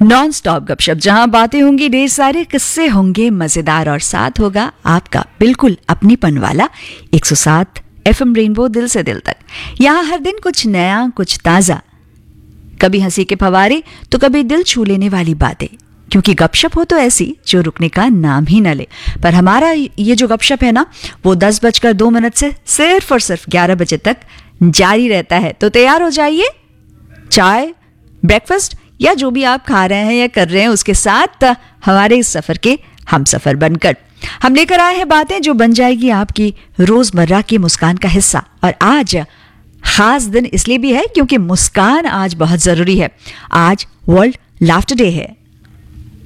Non stop गपशप, जहां बातें होंगी ढेर सारे, किस्से होंगे मजेदार और साथ होगा आपका बिल्कुल अपनीपन वाला 107 FM रेनबो, दिल से दिल तक। यहां हर दिन कुछ नया, कुछ ताजा, कभी हंसी के फवारे तो कभी दिल छू लेने वाली बातें, क्योंकि गपशप हो तो ऐसी जो रुकने का नाम ही न ले। पर हमारा ये जो गपशप है ना, वो 10:02 से सिर्फ और सिर्फ 11 बजे तक जारी रहता है। तो तैयार हो जाइए, चाय, ब्रेकफास्ट या जो भी आप खा रहे हैं या कर रहे हैं, उसके साथ हमारे इस सफर के हम सफर बनकर हम लेकर आए हैं बातें जो बन जाएगी आपकी रोजमर्रा की मुस्कान का हिस्सा। और आज खास दिन इसलिए भी है क्योंकि मुस्कान आज बहुत जरूरी है। आज वर्ल्ड लाफ्टर डे है।